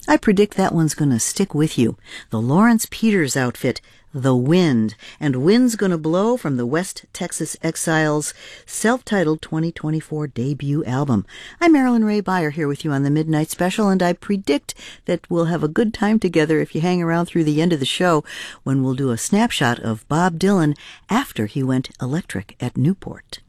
I predict that one's going to stick with you. The Lawrence Peters Outfit, The Wind. And Wind's Gonna Blow from the West Texas Exiles' self-titled 2024 debut album. I'm Marilyn Ray Beyer here with you on the Midnight Special, and I predict that we'll have a good time together if you hang around through the end of the show, when we'll do a snapshot of Bob Dylan after he went electric at Newport.